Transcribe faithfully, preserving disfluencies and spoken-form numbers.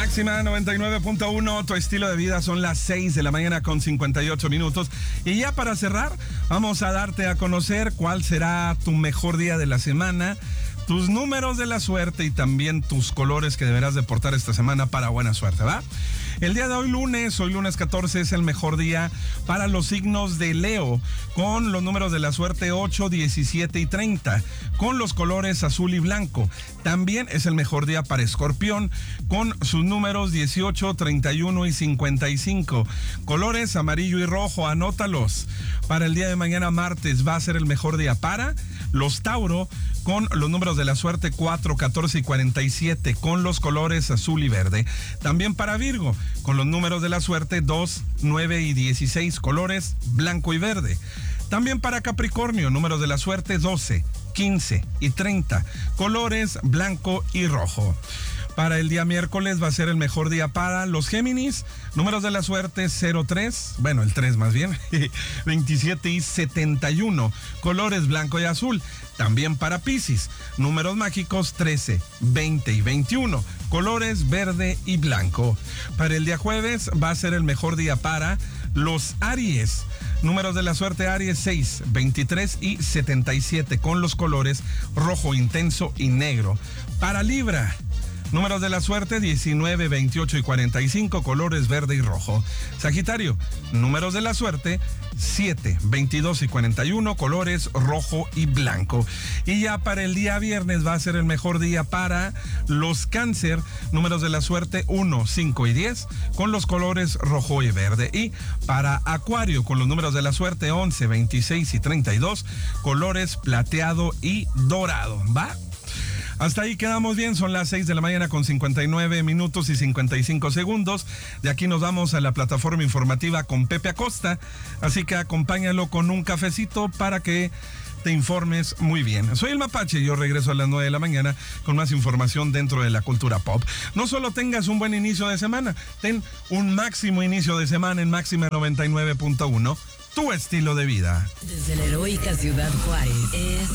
Máxima noventa y nueve punto uno, tu estilo de vida. Son las seis de la mañana con cincuenta y ocho minutos. Y ya para cerrar, vamos a darte a conocer cuál será tu mejor día de la semana, tus números de la suerte y también tus colores que deberás de portar esta semana para buena suerte, ¿va? El día de hoy lunes, hoy lunes catorce, es el mejor día para los signos de Leo, con los números de la suerte ocho, diecisiete y treinta, con los colores azul y blanco. También es el mejor día para Escorpión, con sus números dieciocho, treinta y uno y cincuenta y cinco, colores amarillo y rojo, anótalos. Para el día de mañana martes va a ser el mejor día para los Tauro, con los números de la suerte cuatro, catorce y cuarenta y siete, con los colores azul y verde. También para Virgo, con los números de la suerte dos, nueve y dieciséis, colores blanco y verde. También para Capricornio, números de la suerte doce, quince y treinta, colores blanco y rojo. Para el día miércoles va a ser el mejor día para los Géminis, números de la suerte cero tres, bueno, el tres más bien, veintisiete y setenta y uno, colores blanco y azul. También para Piscis, números mágicos trece, veinte y veintiuno, colores verde y blanco. Para el día jueves va a ser el mejor día para los Aries, números de la suerte Aries seis, veintitrés y setenta y siete, con los colores rojo intenso y negro. Para Libra, números de la suerte diecinueve, veintiocho y cuarenta y cinco, colores verde y rojo. Sagitario, números de la suerte siete, veintidós y cuarenta y uno, colores rojo y blanco. Y ya para el día viernes va a ser el mejor día para los Cáncer, números de la suerte uno, cinco y diez, con los colores rojo y verde. Y para Acuario, con los números de la suerte once, veintiséis y treinta y dos, colores plateado y dorado, ¿va? Hasta ahí quedamos bien, son las seis de la mañana con cincuenta y nueve minutos y cincuenta y cinco segundos. De aquí nos vamos a la plataforma informativa con Pepe Acosta, así que acompáñalo con un cafecito para que te informes muy bien. Soy el Mapache y yo regreso a las nueve de la mañana con más información dentro de la cultura pop. No solo tengas un buen inicio de semana, ten un máximo inicio de semana en Máxima noventa y nueve punto uno, tu estilo de vida. Desde la heroica ciudad Juárez es